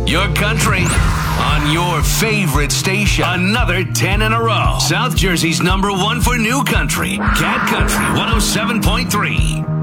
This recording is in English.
Your country on your favorite station. Another 10 in a row. South Jersey's #1 for new country. Cat Country 107.3.